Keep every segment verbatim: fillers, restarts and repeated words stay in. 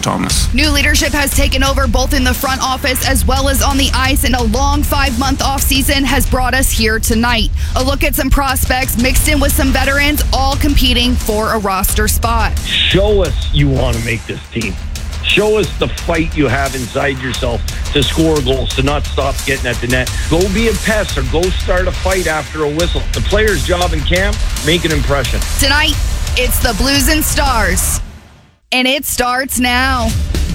Thomas. New leadership has taken over both in the front office as well as on the ice, and a long five-month offseason has brought us here tonight. A look at some prospects mixed in with some veterans, all competing for a roster spot. Show us you want to make this team. Show us the fight you have inside yourself to score goals, to not stop getting at the net. Go be a pest or go start a fight after a whistle. The player's job in camp, make an impression. Tonight, it's the Blues and Stars, and it starts now.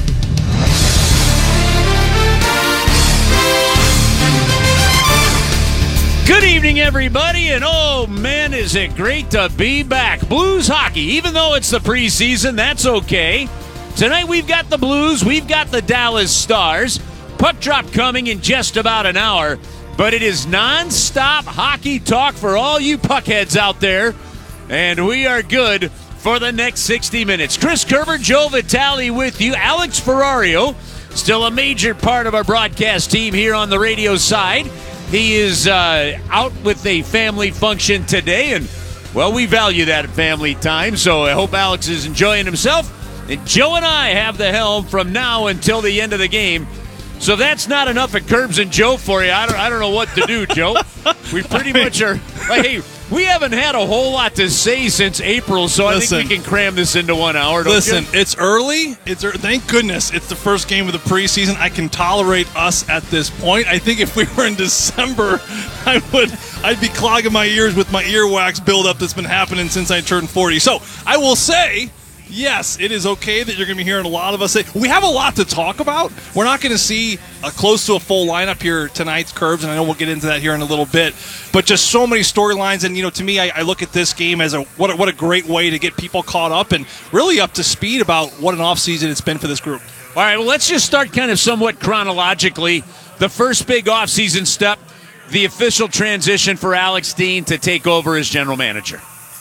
Good evening, everybody, and oh, man, is it great to be back. Blues hockey, even though it's the preseason, that's okay. Tonight we've got the Blues, we've got the Dallas Stars. Puck drop coming in just about an hour, but it is non-stop hockey talk for all you puckheads out there, and we are good for the next sixty minutes. Chris Kerber, Joe Vitale with you. Alex Ferrario, still a major part of our broadcast team here on the radio side. He is uh, out with a family function today, and, well, we value that family time, so I hope Alex is enjoying himself. And Joe and I have the helm from now until the end of the game. So that's not enough at Curbs and Joe for you. I don't, I don't know what to do, Joe. We pretty much are, like, hey, we haven't had a whole lot to say since April, so listen, I think we can cram this into one hour. Don't listen, you? It's early. It's thank goodness it's the first game of the preseason. I can tolerate us at this point. I think if we were in December, I would I'd be clogging my ears with my earwax buildup that's been happening since I turned forty. So I will say, yes, it is okay that you're going to be hearing a lot of us say, we have a lot to talk about. We're not going to see a close to a full lineup here tonight's Curbs, and I know we'll get into that here in a little bit. But just so many storylines, and, you know, to me, I, I look at this game as a what, a what a great way to get people caught up and really up to speed about what an offseason it's been for this group. All right, well, let's just start kind of somewhat chronologically. The first big offseason step, the official transition for Alex Steen to take over as general manager.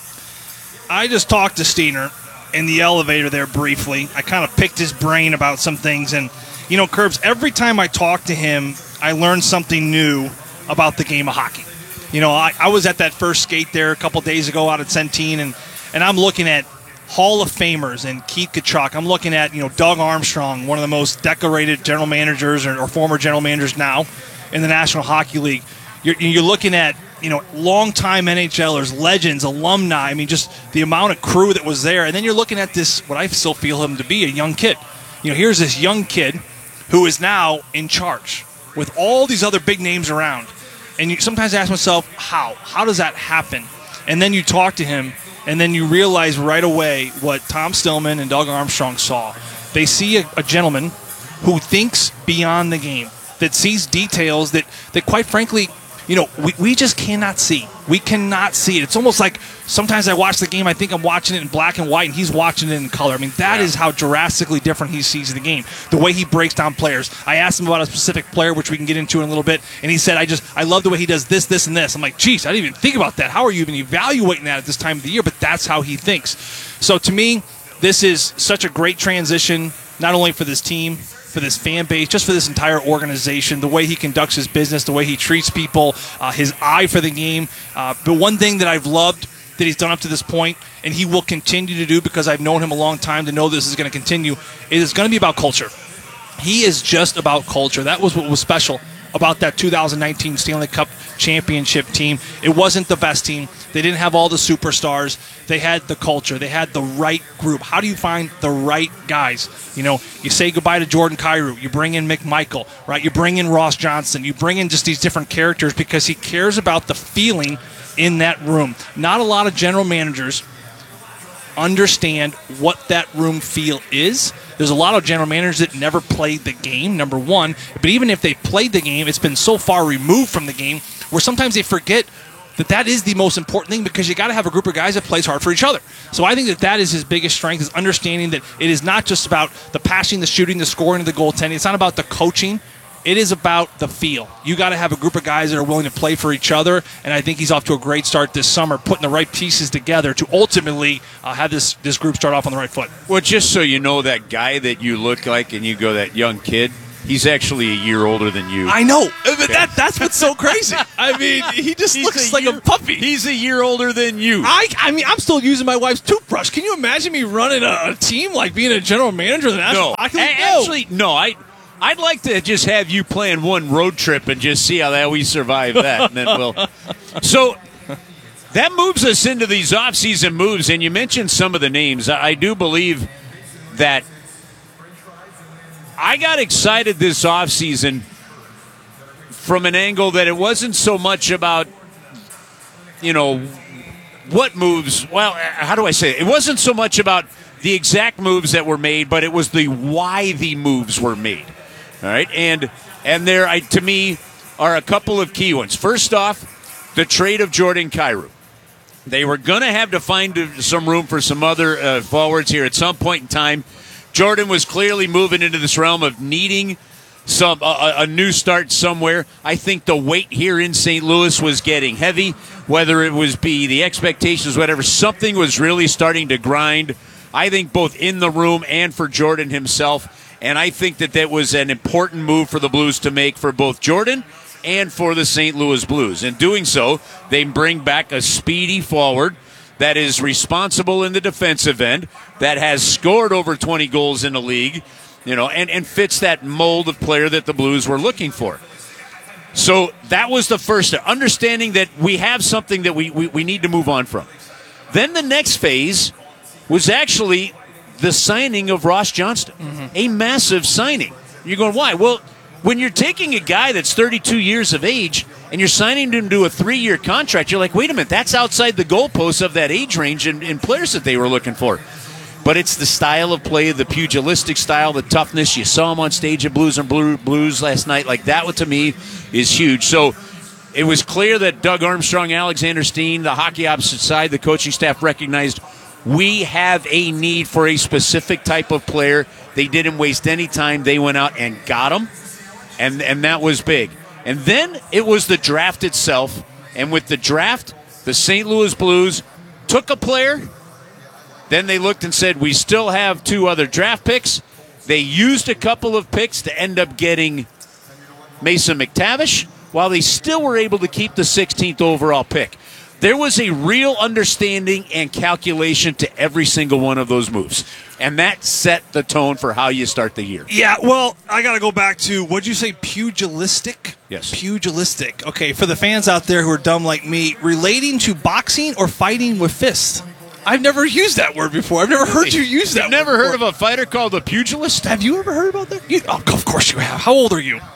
I just talked to Steener in the elevator there briefly. I kind of picked his brain about some things, and you know, Curbs, every time I talk to him, I learn something new about the game of hockey. You know, I, I was at that first skate there a couple days ago out at Centene, and, and I'm looking at Hall of Famers and Keith Tkachuk. I'm looking at, you know, Doug Armstrong, one of the most decorated general managers or, or former general managers now in the National Hockey League. You're, you're looking at, you know, longtime NHLers, legends, alumni. I mean, just the amount of crew that was there. And then you're looking at this, what I still feel him to be, a young kid. You know, here's this young kid who is now in charge with all these other big names around. And you sometimes ask myself, how? How does that happen? And then you talk to him, and then you realize right away what Tom Stillman and Doug Armstrong saw. They see a, a gentleman who thinks beyond the game, that sees details that, that quite frankly, you know, we, we just cannot see. We cannot see it. It's almost like sometimes I watch the game, I think I'm watching it in black and white, and he's watching it in color. I mean, that yeah. is how drastically different he sees the game. The way he breaks down players. I asked him about a specific player, which we can get into in a little bit, and he said, I just, I love the way he does this, this, and this. I'm like, geez, I didn't even think about that. How are you even evaluating that at this time of the year? But that's how he thinks. So to me, this is such a great transition, not only for this team, for this fan base, just for this entire organization, the way he conducts his business, the way he treats people, uh, his eye for the game. Uh, but one thing that I've loved that he's done up to this point, and he will continue to do because I've known him a long time to know this is going to continue, is going to be about culture. He is just about culture. That was what was special about that two thousand nineteen Stanley Cup championship team. It wasn't the best team. They didn't have all the superstars. They had the culture. They had the right group. How do you find the right guys? You know, you say goodbye to Jordan Kyrou. You bring in McMichael, right? You bring in Ross Johnson. You bring in just these different characters because he cares about the feeling in that room. Not a lot of general managers understand what that room feel is. There's a lot of general managers that never played the game, number one. But even if they played the game, it's been so far removed from the game where sometimes they forget that that is the most important thing because you got to have a group of guys that plays hard for each other. So I think that that is his biggest strength, is understanding that it is not just about the passing, the shooting, the scoring, the goaltending. It's not about the coaching. It is about the feel. You got to have a group of guys that are willing to play for each other, and I think he's off to a great start this summer, putting the right pieces together to ultimately uh, have this, this group start off on the right foot. Well, just so you know, that guy that you look like and you go, that young kid, He's actually a year older than you. I know. Okay. That, that's what's so crazy. I mean, he just He's looks a like year, a puppy. He's a year older than you. I I mean, I'm still using my wife's toothbrush. Can you imagine me running a, a team like being a general manager of the National No. Hockey A- League? No. Actually, no. I, I'd like to just have you plan one road trip and just see how that we survive that. And then we'll. So that moves us into these offseason moves. And you mentioned some of the names. I, I do believe that I got excited this offseason from an angle that it wasn't so much about, you know, what moves. Well, how do I say it? It wasn't so much about the exact moves that were made, but it was the why the moves were made. All right, and and there, I, to me, are a couple of key ones. First off, the trade of Jordan Kyrou. They were going to have to find some room for some other uh, forwards here at some point in time. Jordan was clearly moving into this realm of needing some a, a new start somewhere. I think the weight here in Saint Louis was getting heavy, whether it was be the expectations, whatever. Something was really starting to grind, I think, both in the room and for Jordan himself. And I think that that was an important move for the Blues to make for both Jordan and for the Saint Louis Blues. In doing so, they bring back a speedy forward that is responsible in the defensive end, that has scored over twenty goals in the league, you know, and, and fits that mold of player that the Blues were looking for. So that was the first, understanding that we have something that we, we, we need to move on from. Then the next phase was actually the signing of Ross Johnston, mm-hmm. a massive signing. You're going, why? Well, when you're taking a guy that's thirty-two years of age and you're signing him to a three-year contract, you're like, wait a minute, that's outside the goalposts of that age range and, and players that they were looking for. But it's the style of play, the pugilistic style, the toughness. You saw him on stage at Blues and Blue, Blues last night. Like, that, to me, is huge. So it was clear that Doug Armstrong, Alexander Steen, the hockey opposite side, the coaching staff recognized we have a need for a specific type of player. They didn't waste any time. They went out and got him, and, and that was big. And then it was the draft itself. And with the draft, the Saint Louis Blues took a player. Then they looked and said, we still have two other draft picks. They used a couple of picks to end up getting Mason McTavish, while they still were able to keep the sixteenth overall pick. There was a real understanding and calculation to every single one of those moves. And that set the tone for how you start the year. Yeah, well, I got to go back to, what'd you say, pugilistic? Yes. Pugilistic. Okay, for the fans out there who are dumb like me, relating to boxing or fighting with fists. I've never used that word before. I've never heard you use that You've word never before. heard of a fighter called a pugilist? Have you ever heard about that? You, oh, of course you have. How old are you?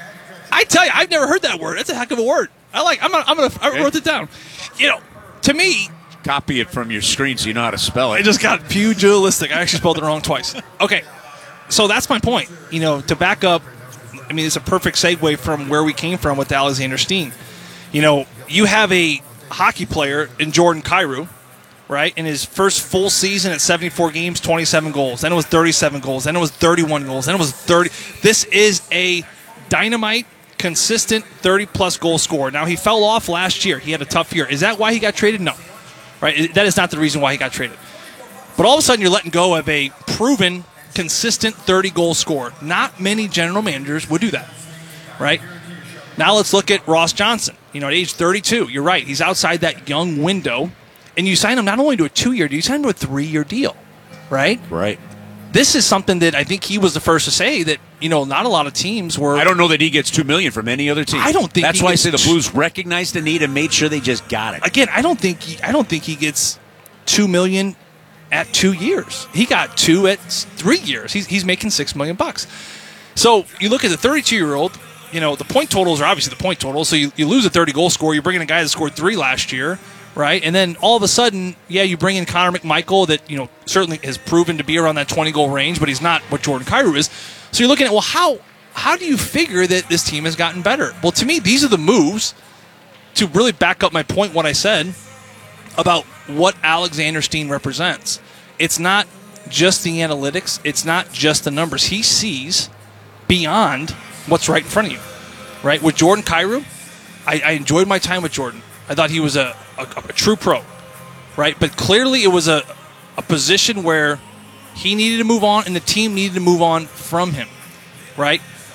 I tell you, I've never heard that word. That's a heck of a word. I like. I'm gonna. I'm gonna. I wrote it down. You know, to me, copy it from your screen so you know how to spell it. I just got pugilistic. I actually spelled it wrong twice. Okay, so that's my point. You know, to back up, I mean, it's a perfect segue from where we came from with Alexander Steen. You know, you have a hockey player in Jordan Kyrou, right? In his first full season at seventy-four games, twenty-seven goals. Then it was thirty-seven goals. Then it was thirty-one goals. Then it was thirty. This is a dynamite, consistent thirty-plus goal scorer. Now, he fell off last year. He had a tough year. Is that why he got traded? No. Right? That is not the reason why he got traded. But all of a sudden, you're letting go of a proven, consistent thirty-goal scorer. Not many general managers would do that. Right? Now let's look at Ross Johnston. You know, at age thirty-two, you're right. He's outside that young window. And you sign him not only to a two-year deal, you sign him to a three-year deal. Right? Right. This is something that I think he was the first to say that, you know, not a lot of teams were. I don't know that he gets two million dollars from any other team. I don't think that's he why I gets say the Blues recognized the need and made sure they just got it. Again, I don't think he, I don't think he gets two million dollars at two years. He got two at three years. He's he's making six million bucks. So you look at the thirty-two-year-old. You know, the point totals are obviously the point totals. So you, you lose a thirty-goal scorer. You bring in a guy that scored three last year. Right, and then all of a sudden, yeah, you bring in Connor McMichael that, you know, certainly has proven to be around that twenty-goal range, but he's not what Jordan Kyrou is. So you're looking at, well, how how do you figure that this team has gotten better? Well, to me, these are the moves to really back up my point, what I said about what Alexander Steen represents. It's not just the analytics. It's not just the numbers. He sees beyond what's right in front of you. Right, with Jordan Kyrou, I, I enjoyed my time with Jordan. I thought he was a, a, a true pro, right? But clearly it was a, a position where he needed to move on and the team needed to move on from him, right?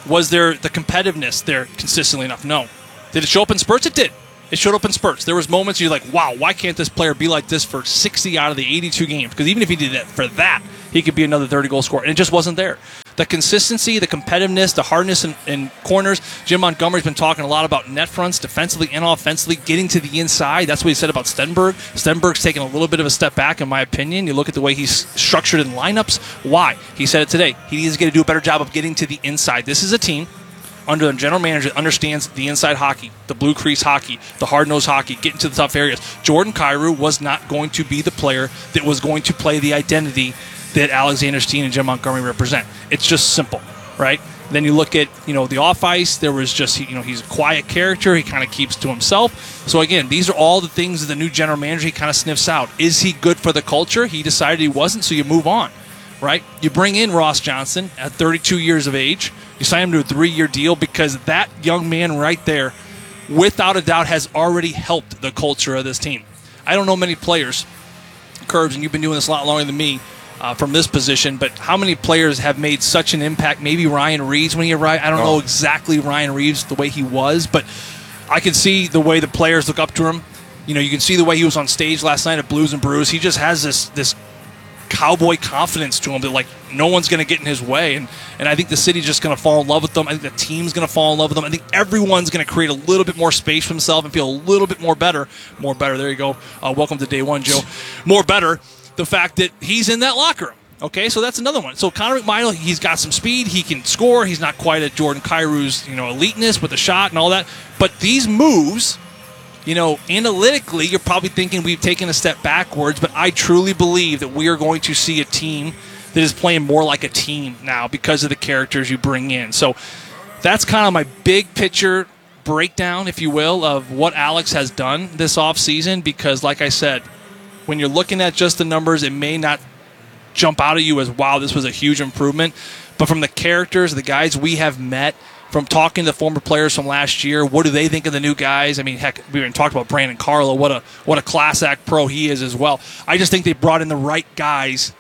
Was there the competitiveness there consistently enough? No. Did it show up in spurts? It did. It showed up in spurts. There was moments you're like, wow, why can't this player be like this for sixty out of the eighty-two games? Because even if he did that for that, he could be another thirty-goal scorer. And it just wasn't there. The consistency, the competitiveness, the hardness in, in corners. Jim Montgomery's been talking a lot about net fronts, defensively and offensively, getting to the inside. That's what he said about Stenberg. Stenberg's taken a little bit of a step back, in my opinion. You look at the way he's structured in lineups. Why? He said it today. He needs to get to do a better job of getting to the inside. This is a team under a general manager that understands the inside hockey, the blue crease hockey, the hard-nosed hockey, getting to the tough areas. Jordan Kyrou was not going to be the player that was going to play the identity that Alexander Steen and Jim Montgomery represent. It's just simple, right? Then you look at, you know, the off-ice. There was just, you know, he's a quiet character. He kind of keeps to himself. So, again, these are all the things that the new general manager, he kind of sniffs out. Is he good for the culture? He decided he wasn't, so you move on, right? You bring in Ross Johnston at thirty-two years of age. You sign him to a three-year deal because that young man right there, without a doubt, has already helped the culture of this team. I don't know many players, Curbs, and you've been doing this a lot longer than me, Uh, from this position, but how many players have made such an impact? Maybe Ryan Reeves when he arrived. I don't oh. know exactly Ryan Reeves the way he was, but I can see the way the players look up to him. You know, you can see the way he was on stage last night at Blues and Brews. He just has this this cowboy confidence to him that, like, no one's going to get in his way, and and I think the city's just going to fall in love with them. I think the team's going to fall in love with them. I think everyone's going to create a little bit more space for himself and feel a little bit more better. More better. There you go. Uh, welcome to day one, Joe. More better. The fact that he's in that locker room. Okay, so that's another one. So Connor McMichael, he's got some speed. He can score. He's not quite at Jordan Kyrou's, you know, eliteness with the shot and all that. But these moves, you know, analytically, you're probably thinking we've taken a step backwards. But I truly believe that we are going to see a team that is playing more like a team now because of the characters you bring in. So that's kind of my big picture breakdown, if you will, of what Alex has done this offseason. Because, like I said, when you're looking at just the numbers, it may not jump out at you as, wow, this was a huge improvement. But from the characters, the guys we have met, from talking to former players from last year, what do they think of the new guys? I mean, heck, we even talked about Brandon Carlo, what a what a class act pro he is as well. I just think they brought in the right guys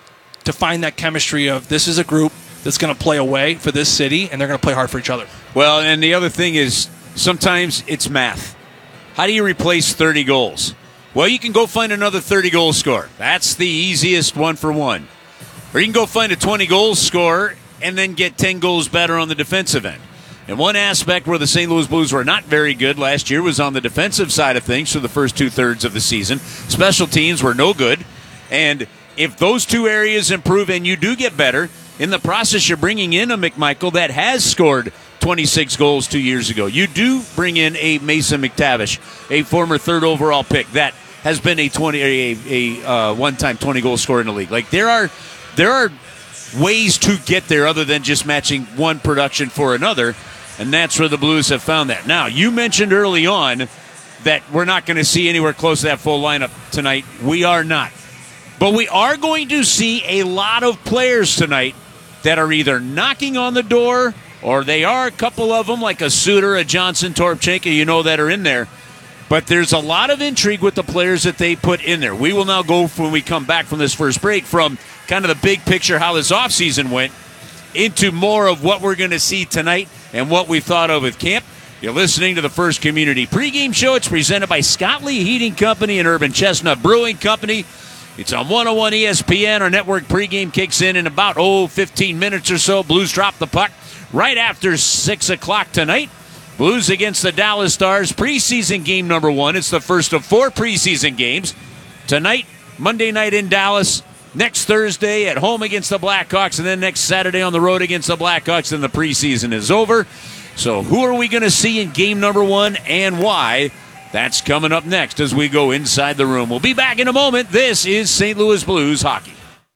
to find that chemistry of, this is a group that's going to play away for this city, and they're going to play hard for each other. Well, and the other thing is, sometimes it's math. How do you replace thirty goals? Well, you can go find another thirty-goal scorer. That's the easiest one for one. Or you can go find a twenty-goal scorer and then get ten goals better on the defensive end. And one aspect where the Saint Louis Blues were not very good last year was on the defensive side of things for the first two-thirds of the season. Special teams were no good. And if those two areas improve and you do get better, in the process you're bringing in a McMichael that has scored twenty-six goals two years ago. You do bring in a Mason McTavish, a former third overall pick that has been a twenty a, a uh, one-time twenty-goal scorer in the league. Like there are there are ways to get there other than just matching one production for another, and that's where the Blues have found that. Now, you mentioned early on that we're not going to see anywhere close to that full lineup tonight. We are not. But we are going to see a lot of players tonight that are either knocking on the door or they are a couple of them, like a Suter, a Johnson, Toropchenko, you know, that are in there. But there's a lot of intrigue with the players that they put in there. We will now go, when we come back from this first break, from kind of the big picture, how this offseason went, into more of what we're going to see tonight and what we thought of with camp. You're listening to the First Community Pregame Show. It's presented by Scott Lee Heating Company and Urban Chestnut Brewing Company. It's on one oh one E S P N. Our network pregame kicks in in about, oh, fifteen minutes or so. Blues drop the puck right after six o'clock tonight. Blues against the Dallas Stars, preseason game number one. It's the first of four preseason games. Tonight, Monday night in Dallas. Next Thursday at home against the Blackhawks. And then next Saturday on the road against the Blackhawks. And the preseason is over. So who are we going to see in game number one and why? That's coming up next as we go inside the room. We'll be back in a moment. This is Saint Louis Blues hockey.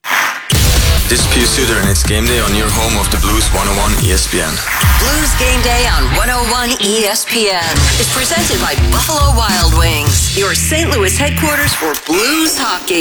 This is Pius Suter, and it's game day on your home of the Blues one oh one E S P N. Blues Game Day on one oh one E S P N is presented by Buffalo Wild Wings, your Saint Louis headquarters for Blues hockey.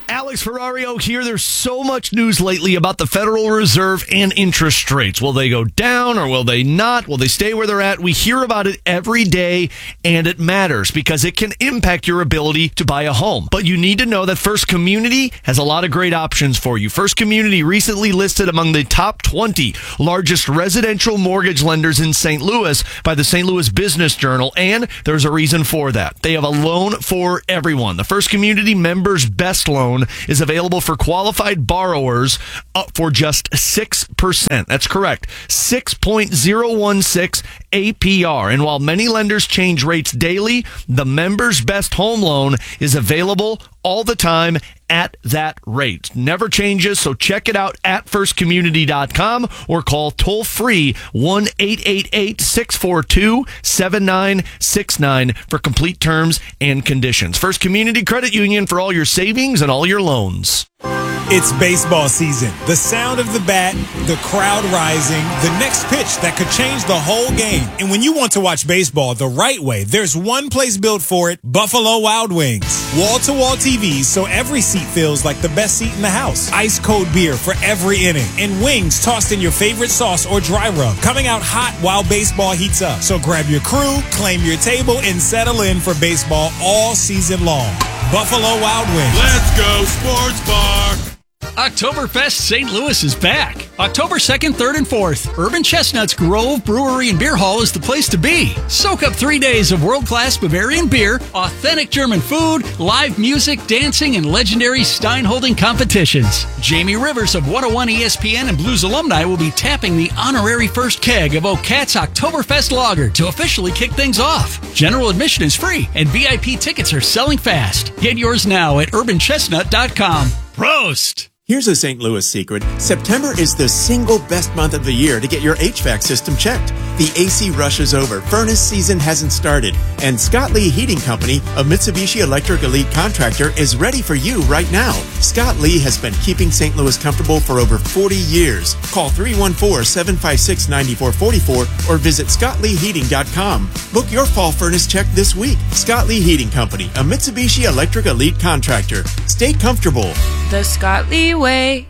Alex Ferrario here. There's so much news lately about the Federal Reserve and interest rates. Will they go down or will they not? Will they stay where they're at? We hear about it every day, and it matters because it can impact your ability to buy a home. But you need to know that First Community has a lot of great options for you. First Community recently listed among the top twenty largest residential mortgage lenders in Saint Louis by the Saint Louis Business Journal, and there's a reason for that. They have a loan for everyone. The First Community Members Best Loan is available for qualified borrowers up for just six percent. That's correct. six point zero one six A P R. And while many lenders change rates daily, the Members Best Home Loan is available all the time at that rate. Never changes, so check it out at first community dot com or call toll-free one eight eight eight, six four two, seven nine six nine for complete terms and conditions. First Community Credit Union for all your savings and all your loans. It's baseball season. The sound of the bat, the crowd rising, the next pitch that could change the whole game. And when you want to watch baseball the right way, there's one place built for it, Buffalo Wild Wings. Wall-to-wall T Vs so every seat feels like the best seat in the house. Ice-cold beer for every inning. And wings tossed in your favorite sauce or dry rub, coming out hot while baseball heats up. So grab your crew, claim your table, and settle in for baseball all season long. Buffalo Wild Wings. Let's go Sports Bar. Oktoberfest Saint Louis is back. October second, third, and fourth. Urban Chestnut's Grove Brewery and Beer Hall is the place to be. Soak up three days of world-class Bavarian beer, authentic German food, live music, dancing, and legendary Stein-holding competitions. Jamie Rivers of one oh one E S P N and Blues alumni will be tapping the honorary first keg of Ocat's Oktoberfest Lager to officially kick things off. General admission is free, and V I P tickets are selling fast. Get yours now at urban chestnut dot com. Prost! Here's a Saint Louis secret. September is the single best month of the year to get your H V A C system checked. The A C rush is over, furnace season hasn't started, and Scott Lee Heating Company, a Mitsubishi Electric Elite contractor, is ready for you right now. Scott Lee has been keeping Saint Louis comfortable for over forty years. Call three one four, seven five six, nine four four four or visit scott lee heating dot com. Book your fall furnace check this week. Scott Lee Heating Company, a Mitsubishi Electric Elite contractor. Stay comfortable. The Scott Lee way.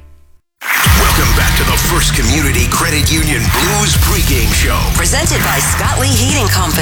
Welcome back to the First Community Credit Union Blues pregame show. Presented by Scott Lee Heating Company.